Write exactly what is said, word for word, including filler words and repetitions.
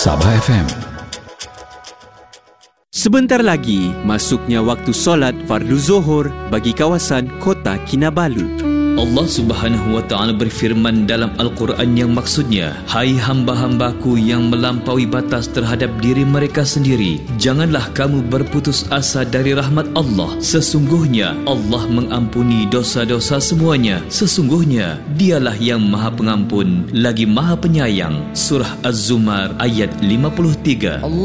Sabah F M. Sebentar lagi, masuknya waktu solat fardu Zuhur bagi kawasan Kota Kinabalu. Allah Subhanahu wa taala berfirman dalam Al-Quran yang maksudnya, hai hamba-hambaku yang melampaui batas terhadap diri mereka sendiri, janganlah kamu berputus asa dari rahmat Allah. Sesungguhnya Allah mengampuni dosa-dosa semuanya. Sesungguhnya Dialah yang Maha Pengampun lagi Maha Penyayang. Surah Az-Zumar ayat lima puluh tiga.